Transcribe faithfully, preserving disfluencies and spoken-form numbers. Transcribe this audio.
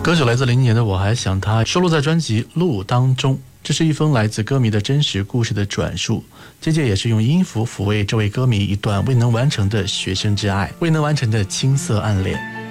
歌手来自零年的我还想他，收录在专辑《路》当中。这是一封来自歌迷的真实故事的转述，姐姐也是用音符抚慰这位歌迷一段未能完成的学生之爱，未能完成的青涩暗恋。